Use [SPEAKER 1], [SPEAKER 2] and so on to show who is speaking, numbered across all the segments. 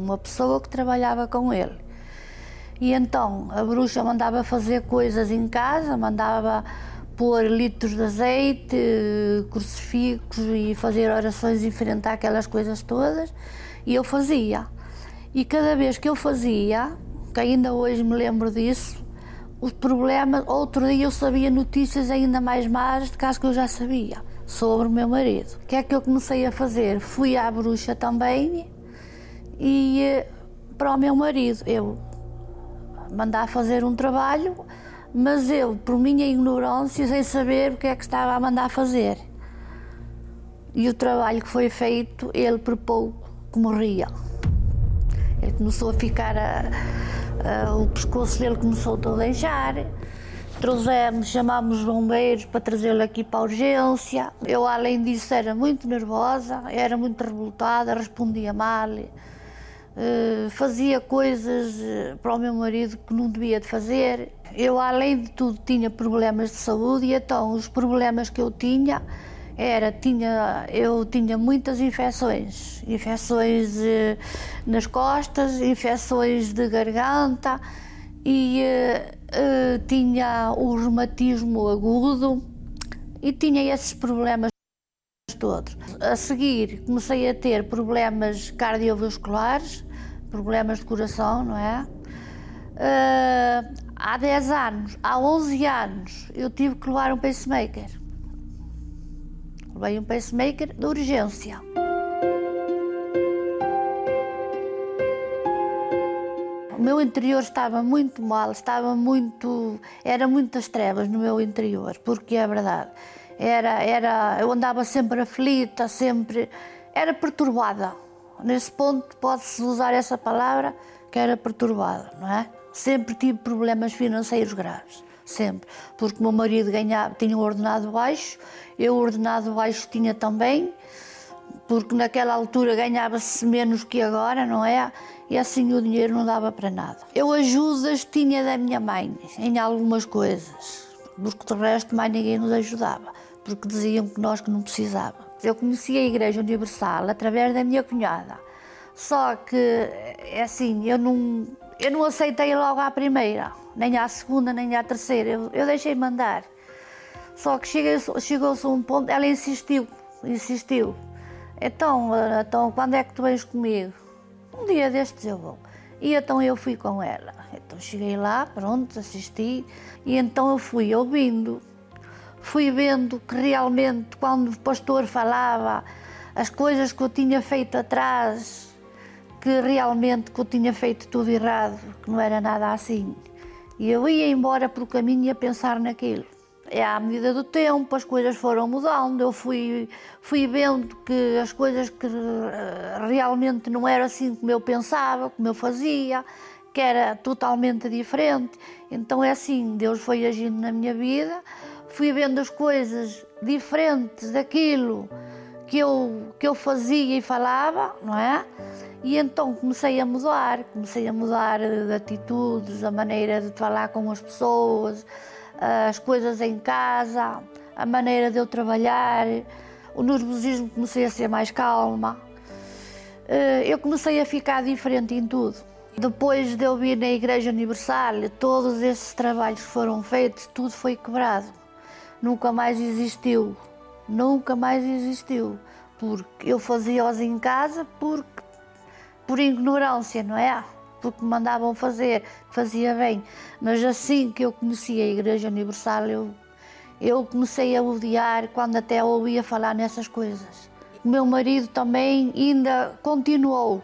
[SPEAKER 1] uma pessoa que trabalhava com ele. E então a bruxa mandava fazer coisas em casa, mandava pôr litros de azeite, crucifixos e fazer orações e enfrentar aquelas coisas todas, e eu fazia. E cada vez que eu fazia, que ainda hoje me lembro disso, os problemas, outro dia eu sabia notícias ainda mais más do que as que eu já sabia sobre o meu marido. O que é que eu comecei a fazer? Fui à bruxa também e para o meu marido, eu mandava fazer um trabalho, mas eu, por minha ignorância, sem saber o que é que estava a mandar fazer. E o trabalho que foi feito, ele por pouco que morria. Ele começou a ficar, o pescoço dele começou todo a inchar. Chamámos os bombeiros para trazê-lo aqui para a urgência. Eu, além disso, era muito nervosa, era muito revoltada, respondia mal. Fazia coisas para o meu marido que não devia de fazer. Eu, além de tudo, tinha problemas de saúde e então os problemas que eu tinha eu tinha muitas infecções nas costas, infecções de garganta e tinha o reumatismo agudo e tinha esses problemas todos. A seguir comecei a ter problemas cardiovasculares, problemas de coração, não é? Há 10 anos, há 11 anos, eu tive que levar um pacemaker. Levei um pacemaker de urgência. O meu interior estava muito mal, era muitas trevas no meu interior, porque é verdade. Eu andava sempre aflita, era perturbada. Nesse ponto pode-se usar essa palavra, que era perturbada, não é? Sempre tive problemas financeiros graves, sempre. Porque o meu marido tinha um ordenado baixo, eu o ordenado baixo tinha também, porque naquela altura ganhava-se menos que agora, não é? E assim o dinheiro não dava para nada. Eu ajudas tinha da minha mãe em algumas coisas, porque de resto mais ninguém nos ajudava, porque diziam que nós que não precisávamos. Eu conheci a Igreja Universal através da minha cunhada, só que assim, eu não aceitei logo à primeira, nem à segunda, nem à terceira, eu deixei-me andar. Só que chegou-se a um ponto, ela insistiu. Então, quando é que tu vens comigo? Um dia destes eu vou. E então eu fui com ela. Então cheguei lá, pronto, assisti, e então eu fui ouvindo. Fui vendo que realmente, quando o pastor falava as coisas que eu tinha feito atrás, que realmente que eu tinha feito tudo errado, que não era nada assim. E eu ia embora pelo caminho e a pensar naquilo. À medida do tempo, as coisas foram mudando, eu fui vendo que as coisas que realmente não eram assim como eu pensava, como eu fazia, que era totalmente diferente. Então é assim, Deus foi agindo na minha vida, fui vendo as coisas diferentes daquilo que eu fazia e falava, não é? E então comecei a mudar de atitudes, a maneira de falar com as pessoas, as coisas em casa, a maneira de eu trabalhar, o nervosismo comecei a ser mais calma. Eu comecei a ficar diferente em tudo. Depois de eu vir na Igreja Universal, todos esses trabalhos que foram feitos, tudo foi quebrado. Nunca mais existiu, porque eu fazia-os em casa por ignorância, não é? Porque me mandavam fazer, fazia bem. Mas assim que eu conheci a Igreja Universal, eu comecei a odiar quando até ouvia falar nessas coisas. O meu marido também ainda continuou,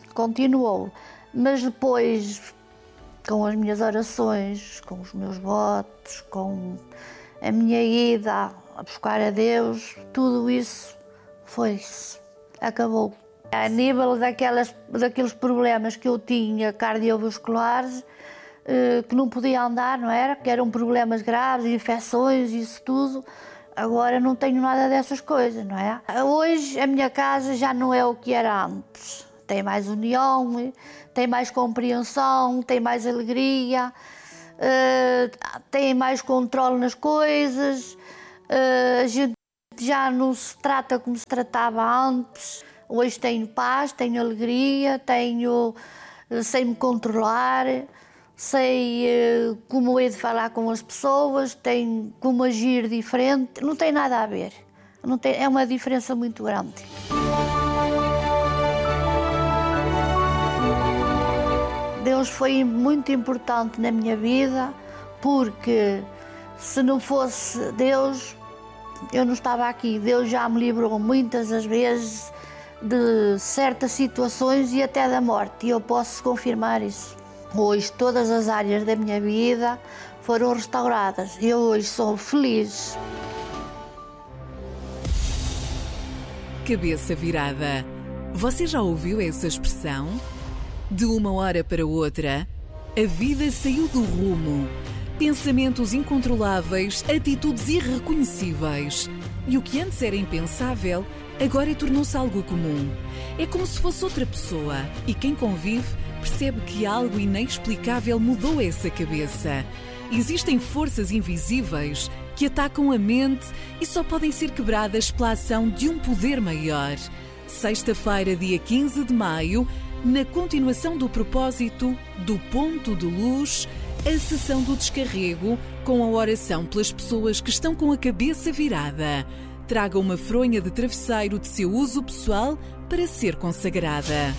[SPEAKER 1] mas depois, com as minhas orações, com os meus votos, com a minha ida a buscar a Deus, tudo isso foi-se, acabou. A nível daqueles problemas que eu tinha cardiovasculares, que não podia andar, não era? Que eram problemas graves, infecções, isso tudo. Agora não tenho nada dessas coisas, não é? Hoje a minha casa já não é o que era antes. Tem mais união, tem mais compreensão, tem mais alegria, tem mais controle nas coisas. A gente já não se trata como se tratava antes. Hoje tenho paz, tenho alegria, sei me controlar, sei como hei de falar com as pessoas, tenho como agir diferente. Não tem nada a ver. É uma diferença muito grande. Deus foi muito importante na minha vida, porque se não fosse Deus, eu não estava aqui. Deus já me livrou muitas das vezes de certas situações e até da morte, e eu posso confirmar isso. Hoje todas as áreas da minha vida foram restauradas. Eu hoje sou feliz.
[SPEAKER 2] Cabeça virada. Você já ouviu essa expressão? De uma hora para outra, a vida saiu do rumo. Pensamentos incontroláveis, atitudes irreconhecíveis. E o que antes era impensável, agora tornou-se algo comum. É como se fosse outra pessoa. E quem convive percebe que algo inexplicável mudou essa cabeça. Existem forças invisíveis que atacam a mente e só podem ser quebradas pela ação de um poder maior. Sexta-feira, dia 15 de maio, na continuação do propósito do Ponto de Luz, a sessão do descarrego com a oração pelas pessoas que estão com a cabeça virada. Traga uma fronha de travesseiro de seu uso pessoal para ser consagrada.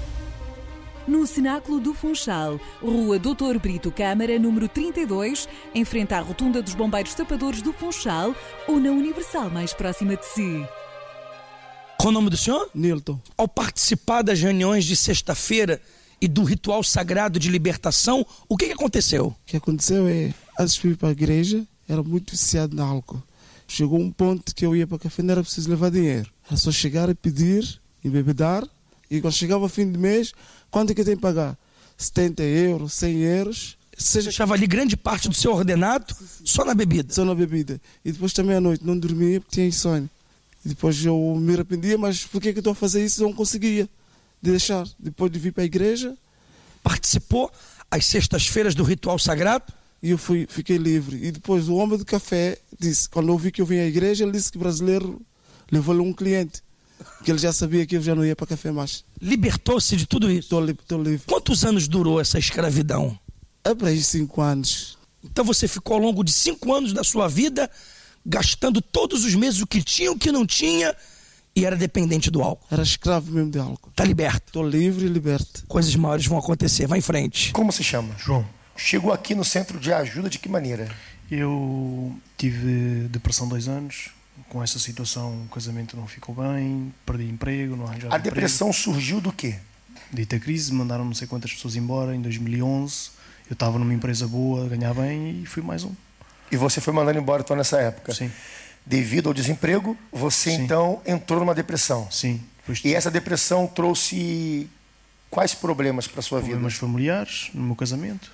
[SPEAKER 2] No Cenáculo do Funchal, Rua Dr. Brito Câmara, número 32, em frente à Rotunda dos Bombeiros Tapadores do Funchal, ou na Universal mais próxima de si.
[SPEAKER 3] Qual o nome do senhor?
[SPEAKER 4] Nilton.
[SPEAKER 3] Ao participar das reuniões de sexta-feira e do ritual sagrado de libertação, o que aconteceu?
[SPEAKER 4] O que aconteceu é, antes de ir para a igreja, era muito viciado no álcool. Chegou um ponto que eu ia para o café, não era preciso levar dinheiro. Era só chegar e pedir, embebedar, e quando chegava o fim de mês, quanto é que eu tenho que pagar? 70 euros, 100 euros.
[SPEAKER 3] Você deixava ali grande parte do seu ordenado só na bebida?
[SPEAKER 4] Só na bebida. E depois também à noite não dormia porque tinha insônia. E depois eu me arrependia, mas por que eu estou a fazer isso? Eu não conseguia deixar. Depois de vir para a igreja...
[SPEAKER 3] Participou às sextas-feiras do ritual sagrado?
[SPEAKER 4] E eu fiquei livre. E depois o homem do café disse, quando eu vi que eu vim à igreja, ele disse que o brasileiro levou-lhe um cliente. Que ele já sabia que eu já não ia para café mais.
[SPEAKER 3] Libertou-se de tudo isso?
[SPEAKER 4] Estou livre.
[SPEAKER 3] Quantos anos durou essa escravidão?
[SPEAKER 4] É para aí 5 anos.
[SPEAKER 3] Então você ficou ao longo de 5 anos da sua vida gastando todos os meses o que tinha, o que não tinha, e era dependente do álcool.
[SPEAKER 4] Era escravo mesmo de álcool.
[SPEAKER 3] Está liberto?
[SPEAKER 4] Estou livre e liberto.
[SPEAKER 3] Coisas maiores vão acontecer. Vai em frente.
[SPEAKER 5] Como se chama?
[SPEAKER 6] João.
[SPEAKER 5] Chegou aqui no centro de ajuda de que maneira?
[SPEAKER 6] Eu tive depressão 2 anos. Com essa situação, o casamento não ficou bem, perdi emprego, não arranjava
[SPEAKER 5] A depressão surgiu do quê?
[SPEAKER 6] Dita crise, mandaram não sei quantas pessoas embora em 2011. Eu estava numa empresa boa, ganhava bem e fui mais um.
[SPEAKER 5] E você foi mandando embora então nessa época?
[SPEAKER 6] Sim.
[SPEAKER 5] Devido ao desemprego, você
[SPEAKER 6] Sim.
[SPEAKER 5] então entrou numa depressão?
[SPEAKER 6] Sim.
[SPEAKER 5] E essa depressão trouxe quais problemas para a sua vida?
[SPEAKER 6] Problemas familiares, no meu casamento.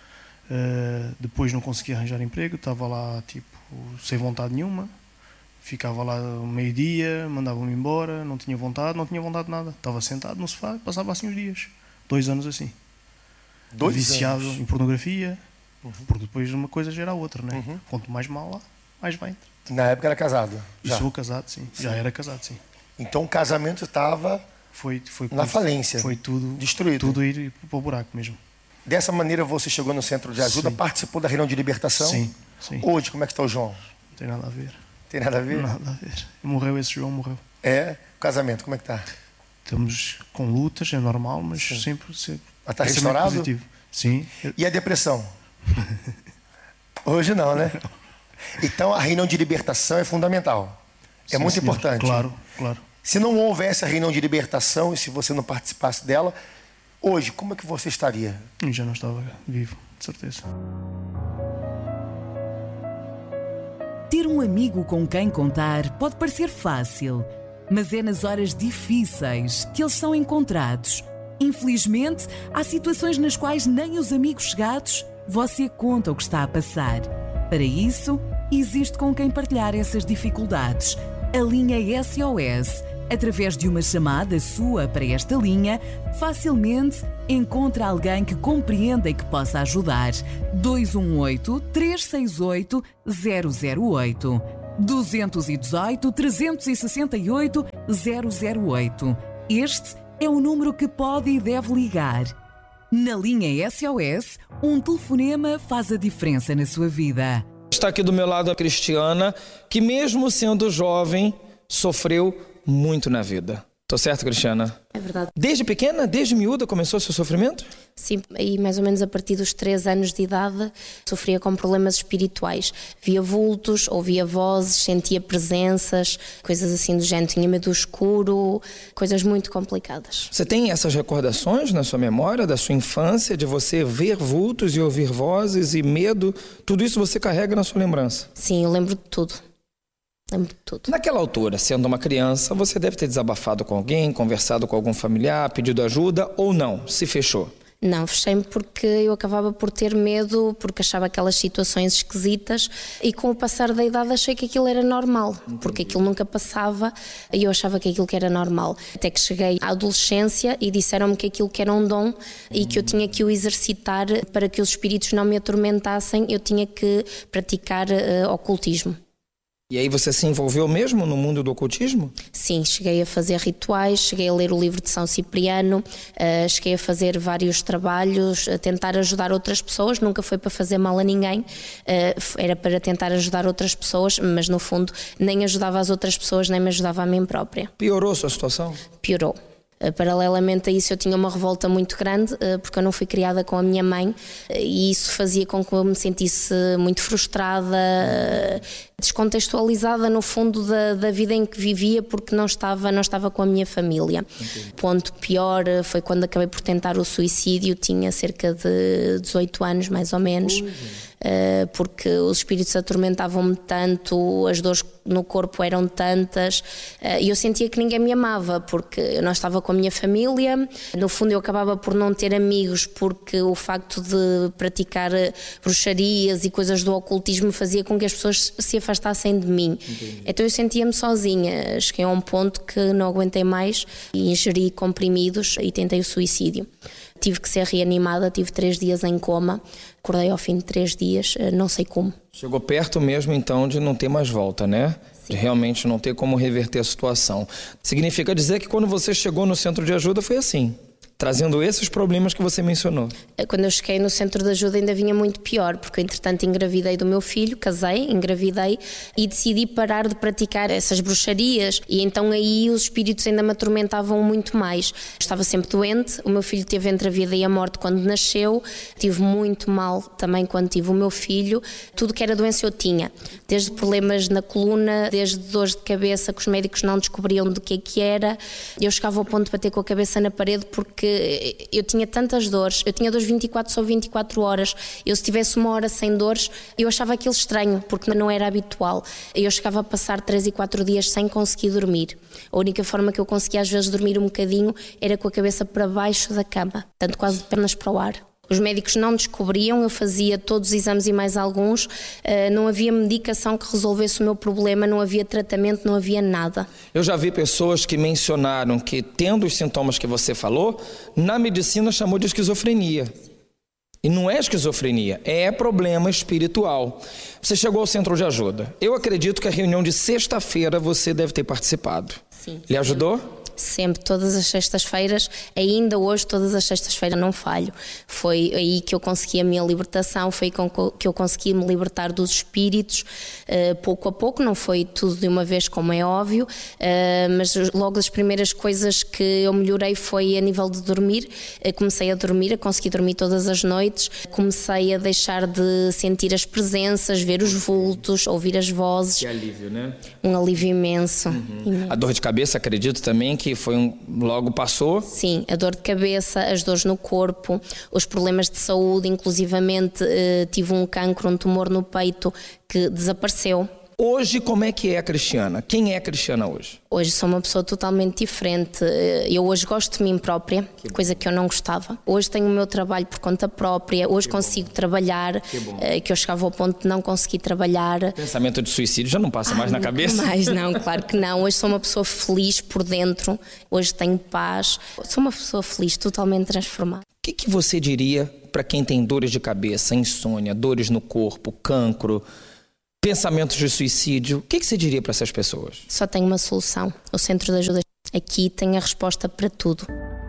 [SPEAKER 6] Depois não consegui arranjar emprego, estava lá tipo sem vontade nenhuma. Ficava lá meio-dia, mandavam-me embora, não tinha vontade de nada. Estava sentado no sofá, passava assim os dias. 2 anos assim.
[SPEAKER 5] 2
[SPEAKER 6] Viciado
[SPEAKER 5] anos?
[SPEAKER 6] em pornografia, porque depois uma coisa gera a outra, né? Quanto mais mal lá, mais vai.
[SPEAKER 5] Na época era casado? Já.
[SPEAKER 6] Sou casado, sim. Já era casado, sim.
[SPEAKER 5] Então o casamento estava
[SPEAKER 6] Foi
[SPEAKER 5] na falência?
[SPEAKER 6] Foi tudo
[SPEAKER 5] destruído?
[SPEAKER 6] Tudo ir para o buraco mesmo.
[SPEAKER 5] Dessa maneira você chegou no centro de ajuda,
[SPEAKER 6] Sim.
[SPEAKER 5] participou da reunião de libertação?
[SPEAKER 6] Sim.
[SPEAKER 5] Hoje, como é que está o João?
[SPEAKER 6] Não tem nada a ver.
[SPEAKER 5] Tem nada a ver?
[SPEAKER 6] Nada a ver. Morreu esse João, morreu.
[SPEAKER 5] É? O casamento, como é que está?
[SPEAKER 6] Estamos com lutas, é normal, mas sempre
[SPEAKER 5] Mas está
[SPEAKER 6] pensamento
[SPEAKER 5] restaurado?
[SPEAKER 6] positivo. Sim.
[SPEAKER 5] E a depressão? Hoje não, né? Então a reunião de libertação é fundamental. É muito
[SPEAKER 6] senhor.
[SPEAKER 5] importante.
[SPEAKER 6] Claro, claro.
[SPEAKER 5] Se não houvesse a reunião de libertação e se você não participasse dela, hoje, como é que você estaria?
[SPEAKER 6] Eu já não estava vivo, de certeza.
[SPEAKER 2] Ter um amigo com quem contar pode parecer fácil, mas é nas horas difíceis que eles são encontrados. Infelizmente, há situações nas quais nem os amigos chegados você conta o que está a passar. Para isso, existe com quem partilhar essas dificuldades. A linha SOS, através de uma chamada sua para esta linha, facilmente encontra alguém que compreenda e que possa ajudar. 218-368-008. 218 368 008. Este é o número que pode e deve ligar. Na linha SOS, um telefonema faz a diferença na sua vida.
[SPEAKER 3] Está aqui do meu lado a Cristiana, que mesmo sendo jovem, sofreu muito na vida. Tô certo, Cristiana?
[SPEAKER 7] É verdade.
[SPEAKER 3] Desde pequena, desde miúda, começou o seu sofrimento?
[SPEAKER 7] Sim, e mais ou menos a partir dos 3 anos de idade sofria com problemas espirituais. Via vultos, ouvia vozes, sentia presenças, coisas assim do género. Tinha medo do escuro, coisas muito complicadas.
[SPEAKER 3] Você tem essas recordações na sua memória da sua infância, de você ver vultos e ouvir vozes e medo? Tudo isso você carrega na sua lembrança?
[SPEAKER 7] Sim, eu lembro de tudo. Lembro de tudo.
[SPEAKER 3] Naquela altura, sendo uma criança, você deve ter desabafado com alguém, conversado com algum familiar, pedido ajuda ou não? Se fechou?
[SPEAKER 7] Não, fechei-me porque eu acabava por ter medo, porque achava aquelas situações esquisitas e com o passar da idade achei que aquilo era normal, porque aquilo nunca passava e eu achava que aquilo que era normal. Até que cheguei à adolescência e disseram-me que aquilo que era um dom e que eu tinha que o exercitar para que os espíritos não me atormentassem, eu tinha que praticar ocultismo.
[SPEAKER 3] E aí você se envolveu mesmo no mundo do ocultismo?
[SPEAKER 7] Sim, cheguei a fazer rituais, cheguei a ler o livro de São Cipriano, cheguei a fazer vários trabalhos, a tentar ajudar outras pessoas, nunca foi para fazer mal a ninguém, era para tentar ajudar outras pessoas, mas no fundo nem ajudava as outras pessoas, nem me ajudava a mim própria.
[SPEAKER 3] Piorou a sua situação?
[SPEAKER 7] Piorou. Paralelamente a isso eu tinha uma revolta muito grande porque eu não fui criada com a minha mãe e isso fazia com que eu me sentisse muito frustrada, descontextualizada no fundo da vida em que vivia porque não estava com a minha família. Ponto pior foi quando acabei por tentar o suicídio, tinha cerca de 18 anos mais ou menos. Porque os espíritos atormentavam-me tanto, as dores no corpo eram tantas e eu sentia que ninguém me amava porque eu não estava com a minha família, no fundo eu acabava por não ter amigos porque o facto de praticar bruxarias e coisas do ocultismo fazia com que as pessoas se afastassem de mim. Entendi. Então eu sentia-me sozinha, cheguei a um ponto que não aguentei mais e ingeri comprimidos e tentei o suicídio. Tive que ser reanimada, tive 3 dias em coma, acordei ao fim de 3 dias, não sei como. Chegou
[SPEAKER 3] perto mesmo então de não ter mais volta, né? Sim. De realmente não ter como reverter a situação. Significa dizer que quando você chegou no centro de ajuda foi assim, trazendo esses problemas que você mencionou.
[SPEAKER 7] Quando eu cheguei no centro de ajuda ainda vinha muito pior, porque eu, entretanto engravidei do meu filho, casei, engravidei e decidi parar de praticar essas bruxarias e então aí os espíritos ainda me atormentavam muito mais. Estava sempre doente, o meu filho teve entre a vida e a morte quando nasceu, tive muito mal também quando tive o meu filho, tudo que era doença eu tinha, desde problemas na coluna, desde dores de cabeça que os médicos não descobriam do que era, eu chegava ao ponto de bater com a cabeça na parede porque eu tinha tantas dores, eu tinha dores 24 sobre 24 horas, eu se tivesse 1 hora sem dores, eu achava aquilo estranho, porque não era habitual. Eu chegava a passar 3 e 4 dias sem conseguir dormir. A única forma que eu conseguia às vezes dormir um bocadinho era com a cabeça para baixo da cama, tanto quase de pernas para o ar. Os médicos não descobriam, eu fazia todos os exames e mais alguns, não havia medicação que resolvesse o meu problema, não havia tratamento, não havia nada.
[SPEAKER 3] Eu já vi pessoas que mencionaram que, tendo os sintomas que você falou, na medicina chamou de esquizofrenia. E não é esquizofrenia, é problema espiritual. Você chegou ao centro de ajuda. Eu acredito que a reunião de sexta-feira você deve ter participado.
[SPEAKER 7] Sim.
[SPEAKER 3] Lhe ajudou?
[SPEAKER 7] Sempre, todas as sextas-feiras, ainda hoje, todas as sextas-feiras não falho. Foi aí que eu consegui a minha libertação, foi que eu consegui me libertar dos espíritos, pouco a pouco, não foi tudo de uma vez como é óbvio, mas logo as primeiras coisas que eu melhorei foi a nível de dormir. Comecei a dormir, a conseguir dormir todas as noites, comecei a deixar de sentir as presenças, ver os vultos, ouvir as vozes.
[SPEAKER 3] Que alívio, né?
[SPEAKER 7] Um alívio imenso.
[SPEAKER 3] A dor de cabeça, acredito também que foi logo passou?
[SPEAKER 7] Sim, a dor de cabeça, as dores no corpo, os problemas de saúde, inclusivamente tive um cancro, um tumor no peito que desapareceu.
[SPEAKER 3] Hoje, como é que é a Cristiana? Quem é a Cristiana hoje?
[SPEAKER 7] Hoje sou uma pessoa totalmente diferente. Eu hoje gosto de mim própria, coisa que eu não gostava. Hoje tenho o meu trabalho por conta própria, hoje consigo trabalhar, que eu chegava ao ponto de não conseguir trabalhar.
[SPEAKER 3] Pensamento de suicídio já não passa mais na cabeça?
[SPEAKER 7] Mais não, claro que não. Hoje sou uma pessoa feliz por dentro, hoje tenho paz. Sou uma pessoa feliz, totalmente transformada.
[SPEAKER 3] O que você diria para quem tem dores de cabeça, insônia, dores no corpo, cancro? pensamentos de suicídio, o que você diria para essas pessoas?
[SPEAKER 7] Só tem uma solução. O Centro de Ajuda aqui tem a resposta para tudo.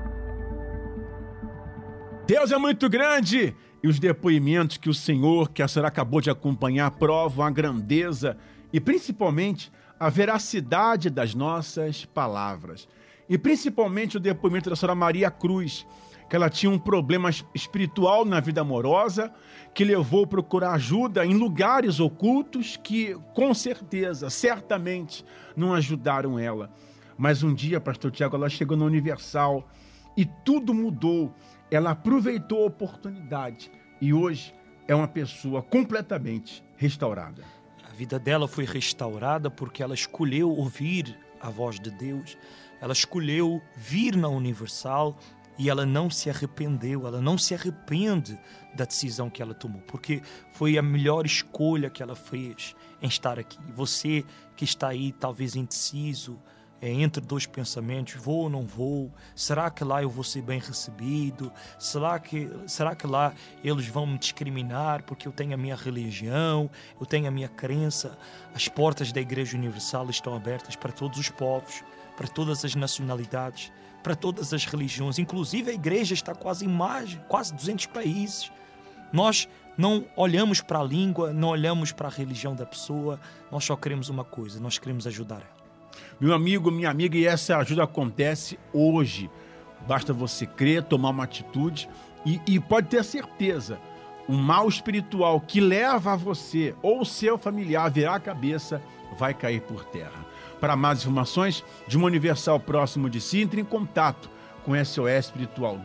[SPEAKER 8] Deus é muito grande e os depoimentos que o Senhor, que a senhora acabou de acompanhar, provam a grandeza e principalmente a veracidade das nossas palavras. E principalmente o depoimento da senhora Maria Cruz, que ela tinha um problema espiritual na vida amorosa, que levou a procurar ajuda em lugares ocultos que, com certeza, certamente, não ajudaram ela. Mas um dia, pastor Tiago, ela chegou na Universal e tudo mudou. Ela aproveitou a oportunidade e hoje é uma pessoa completamente restaurada.
[SPEAKER 9] A vida dela foi restaurada porque ela escolheu ouvir a voz de Deus, ela escolheu vir na Universal e ela não se arrependeu, ela não se arrepende da decisão que ela tomou, porque foi a melhor escolha que ela fez em estar aqui. Você que está aí talvez indeciso, entre dois pensamentos, vou ou não vou? Será que lá eu vou ser bem recebido? Será que lá eles vão me discriminar porque eu tenho a minha religião, eu tenho a minha crença? As portas da Igreja Universal estão abertas para todos os povos, para todas as nacionalidades, para todas as religiões. Inclusive a igreja está quase 200 países. Nós não olhamos para a língua, não olhamos para a religião da pessoa, nós só queremos uma coisa, nós queremos ajudar ela.
[SPEAKER 8] Meu amigo, minha amiga, e essa ajuda acontece hoje. Basta você crer, tomar uma atitude e pode ter certeza, um mal espiritual que leva a você ou o seu familiar a virar a cabeça vai cair por terra. Para mais informações de uma Universal próximo de si, entre em contato com SOS Espiritual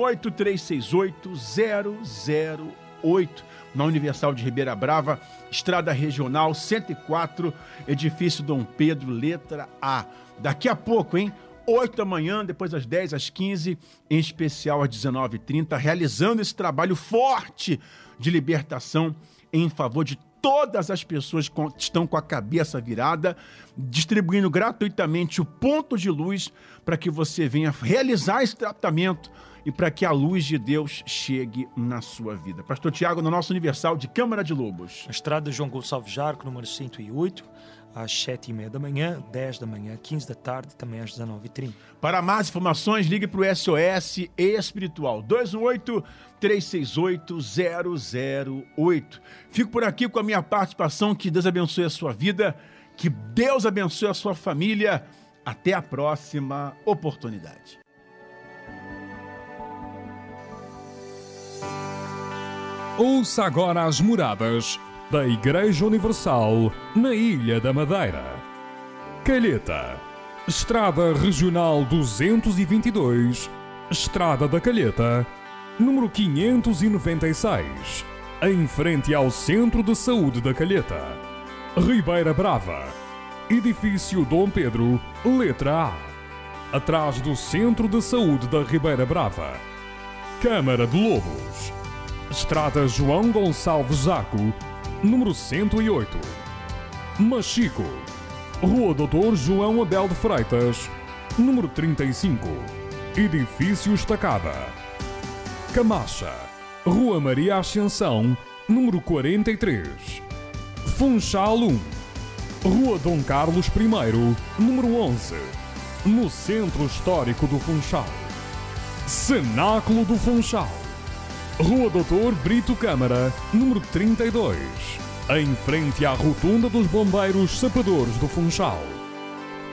[SPEAKER 8] 218-368-008 na Universal de Ribeira Brava, Estrada Regional 104, Edifício Dom Pedro, letra A. Daqui a pouco, 8 da manhã, depois às 10, às 15, em especial às 19h30, realizando esse trabalho forte de libertação em favor de todas as pessoas que estão com a cabeça virada, distribuindo gratuitamente o ponto de luz para que você venha realizar esse tratamento e para que a luz de Deus chegue na sua vida. Pastor Tiago, no nosso Universal de Câmara de Lobos.
[SPEAKER 9] Na estrada João Gonçalves Jarco, número 108, às 7h30 da manhã, 10 da manhã, 15 da tarde, também às 19h30.
[SPEAKER 8] Para mais informações, ligue para o SOS Espiritual 218-368-008. Fico por aqui com a minha participação. Que Deus abençoe a sua vida, que Deus abençoe a sua família. Até a próxima oportunidade.
[SPEAKER 10] Ouça agora as moradas da Igreja Universal na Ilha da Madeira. Calheta, Estrada Regional 222, Estrada da Calheta, número 596, em frente ao Centro de Saúde da Calheta. Ribeira Brava, Edifício Dom Pedro, letra A, atrás do Centro de Saúde da Ribeira Brava. Câmara de Lobos, Estrada João Gonçalves Zaco, número 108. Machico, Rua Doutor João Abel de Freitas, número 35, Edifício Estacada. Camacha, Rua Maria Ascensão, número 43. Funchal 1, Rua Dom Carlos I, número 11, no Centro Histórico do Funchal. Cenáculo do Funchal, Rua Doutor Brito Câmara, número 32, em frente à Rotunda dos Bombeiros Sapadores do Funchal.